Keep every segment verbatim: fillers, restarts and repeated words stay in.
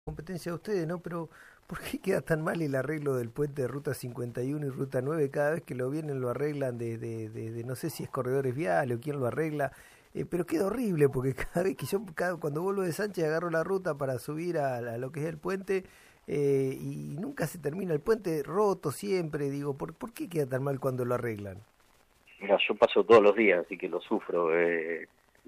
competencia de ustedes, ¿no? Pero ¿por qué queda tan mal el arreglo del puente de Ruta cincuenta y uno y Ruta nueve? Cada vez que lo vienen lo arreglan de, de, de, de no sé si es corredores viales o quién lo arregla, eh, pero queda horrible porque cada vez que yo, cada, cuando vuelvo de Sánchez agarro la ruta para subir a, a lo que es el puente eh, y nunca se termina el puente, roto siempre, digo, ¿por, ¿por qué queda tan mal cuando lo arreglan? Mira, yo paso todos los días, así que lo sufro. Eh,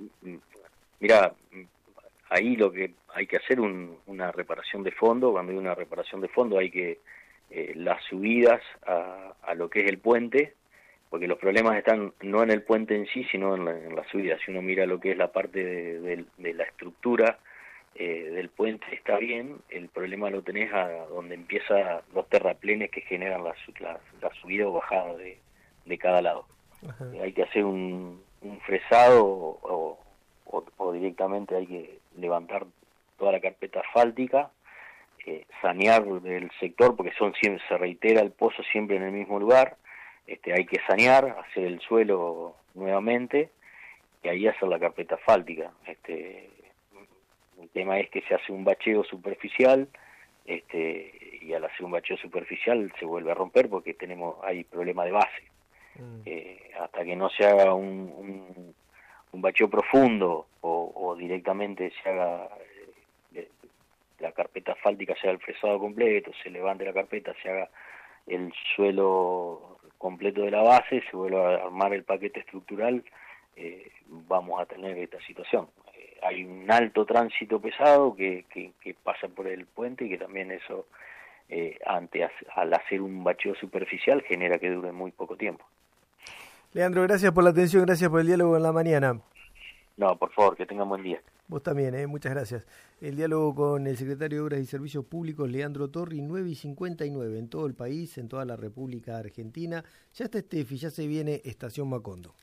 mira, ahí lo que hay que hacer un, una reparación de fondo. Cuando hay una reparación de fondo hay que eh, las subidas a, a lo que es el puente, porque los problemas están no en el puente en sí, sino en la, en la subida. Si uno mira lo que es la parte de, de, de la estructura eh, del puente está bien, el problema lo tenés a donde empiezan los terraplenes que generan la, la, la subida o bajada de, de cada lado. Ajá. Hay que hacer un, un fresado o, o, o directamente hay que levantar toda la carpeta asfáltica, eh, sanear el sector porque son siempre, se reitera el pozo siempre en el mismo lugar. Este, hay que sanear, hacer el suelo nuevamente y ahí hacer la carpeta asfáltica. Este, el tema es que se hace un bacheo superficial este, y al hacer un bacheo superficial se vuelve a romper porque tenemos hay problema de base. Mm. Eh, hasta que no se haga un, un, un bacheo profundo o, o directamente se haga eh, la carpeta asfáltica, se haga el fresado completo, se levante la carpeta, se haga el suelo completo de la base, se vuelve a armar el paquete estructural, eh, vamos a tener esta situación. Eh, hay un alto tránsito pesado que, que, que pasa por el puente y que también eso, eh, ante, al hacer un bacheo superficial, genera que dure muy poco tiempo. Leandro, gracias por la atención, gracias por el diálogo en la mañana. No, por favor, que tengan buen día. Vos también, eh, muchas gracias. El diálogo con el secretario de Obras y Servicios Públicos, Leandro Torri, nueve y cincuenta y nueve, en todo el país, en toda la República Argentina. Ya está Estefi, ya se viene Estación Macondo.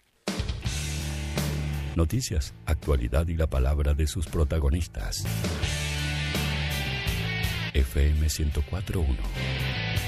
Noticias, actualidad y la palabra de sus protagonistas. F M ciento cuatro punto uno